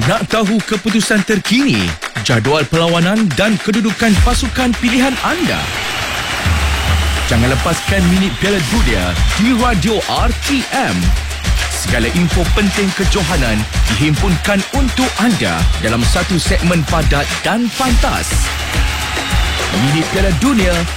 Nak tahu keputusan terkini, jadual perlawanan dan kedudukan pasukan pilihan anda? Jangan lepaskan minit Piala Dunia di Radio RTM. Segala info penting kejohanan dihimpunkan untuk anda dalam satu segmen padat dan pantas. Minit Piala Dunia